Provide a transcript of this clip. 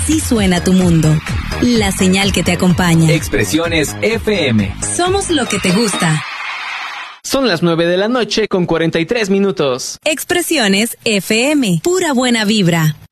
Así suena tu mundo. La señal que te acompaña. Expresiones FM. Somos lo que te gusta. Son las 9:43 p.m. Expresiones FM. Pura buena vibra.